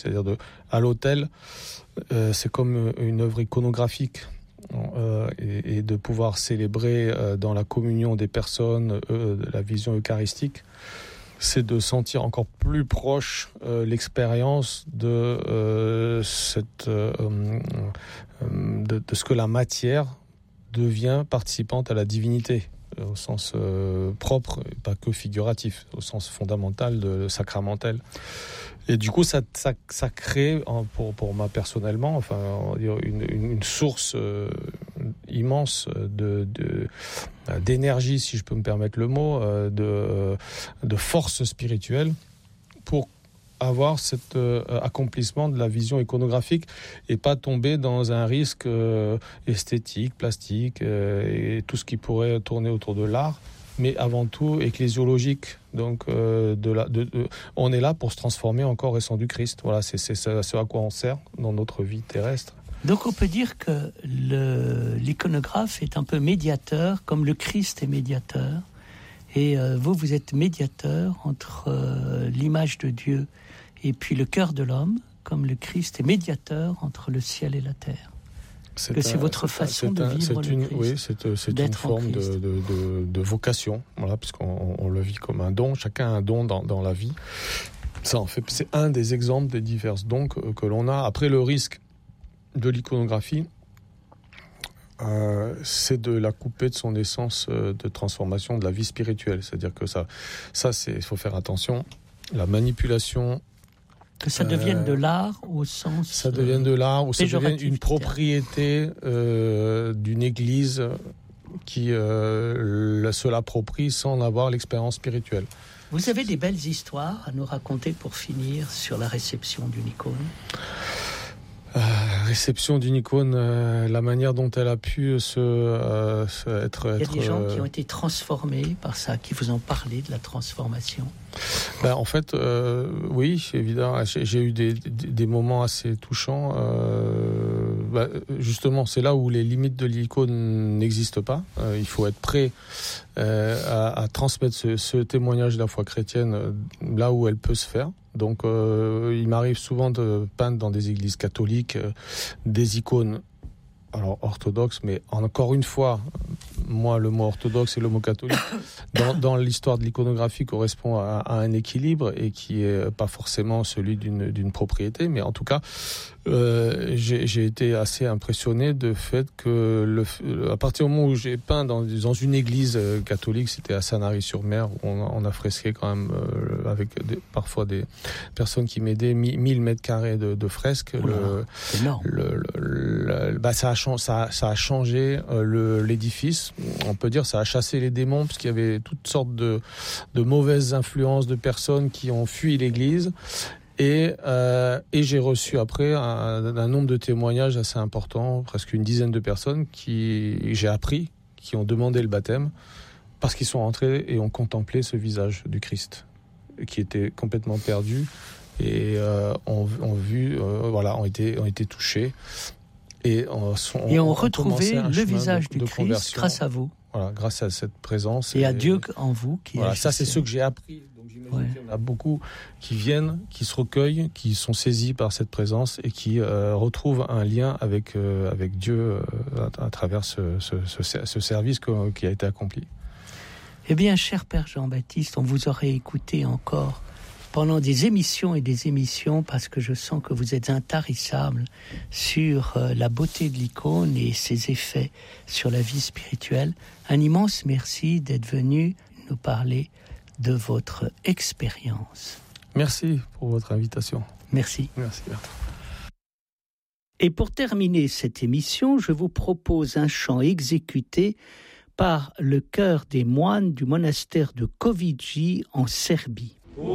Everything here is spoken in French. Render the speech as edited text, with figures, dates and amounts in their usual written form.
C'est-à-dire à l'autel, c'est comme une œuvre iconographique. Et de pouvoir célébrer dans la communion des personnes la vision eucharistique, c'est de sentir encore plus proche l'expérience de ce que la matière devient participante à la divinité, au sens propre, pas que figuratif, au sens fondamental, sacramentel. Et du coup, ça crée, pour moi personnellement, une source immense d'énergie, si je peux me permettre le mot, de force spirituelle pour avoir cet accomplissement de la vision iconographique et pas tomber dans un risque esthétique, plastique et tout ce qui pourrait tourner autour de l'art, mais avant tout ecclésiologique. Donc, on est là pour se transformer en corps et sang du Christ. Voilà, c'est ce à quoi on sert dans notre vie terrestre. Donc, on peut dire que l'iconographe est un peu médiateur, comme le Christ est médiateur. Et vous êtes médiateur entre l'image de Dieu et puis le cœur de l'homme, comme le Christ est médiateur entre le ciel et la terre. C'est votre façon de vivre le Christ. Oui, c'est une forme de vocation, voilà, puisqu'on le vit comme un don. Chacun a un don dans la vie. Ça, en fait, c'est un des exemples des divers dons que l'on a. Après, le risque de l'iconographie, c'est de la couper de son essence de transformation de la vie spirituelle. C'est-à-dire que ça, il faut faire attention. La manipulation. Que ça devienne de l'art au sens. Ça devienne de l'art ou ça devienne une propriété d'une église qui se l'approprie sans en avoir l'expérience spirituelle. Vous avez des belles histoires à nous raconter pour finir sur la réception d'une icône? Réception d'une icône, la manière dont elle a pu être... Il y a des gens qui ont été transformés par ça, qui vous ont parlé de la transformation. En fait, oui, évidemment, j'ai eu des moments assez touchants. Justement, c'est là où les limites de l'icône n'existent pas. Il faut être prêt à transmettre ce témoignage de la foi chrétienne là où elle peut se faire. Donc, il m'arrive souvent de peindre dans des églises catholiques des icônes, alors orthodoxes, mais encore une fois, moi, le mot orthodoxe et le mot catholique, dans l'histoire de l'iconographie, correspond à un équilibre et qui est pas forcément celui d'une propriété, mais en tout cas, j'ai été assez impressionné de fait que à partir du moment où j'ai peint dans une église catholique, c'était à Sanary-sur-Mer, où on a fresqué quand même avec parfois des personnes qui m'aidaient 1000 mètres carrés de fresques. Ça a changé l'édifice. On peut dire ça a chassé les démons parce qu'il y avait toutes sortes de mauvaises influences de personnes qui ont fui l'église. Et j'ai reçu après un nombre de témoignages assez important, presque une dizaine de personnes j'ai appris, qui ont demandé le baptême parce qu'ils sont entrés et ont contemplé ce visage du Christ qui était complètement perdu et ont été touchés et ont retrouvé le visage du Christ grâce à vous. Voilà, grâce à cette présence. Et à Dieu en vous. Ça, c'est ce que j'ai appris. Donc j'imagine qu'il y en a beaucoup qui viennent, qui se recueillent, qui sont saisis par cette présence et qui retrouvent un lien avec Dieu à travers ce service qui a été accompli. Eh bien, cher Père Jean-Baptiste, on vous aurait écouté encore pendant des émissions et des émissions, parce que je sens que vous êtes intarissable sur la beauté de l'icône et ses effets sur la vie spirituelle. Un immense merci d'être venu nous parler de votre expérience. Merci pour votre invitation. Merci. Merci, Bertrand. Et pour terminer cette émission, je vous propose un chant exécuté par le chœur des moines du monastère de Kovići en Serbie.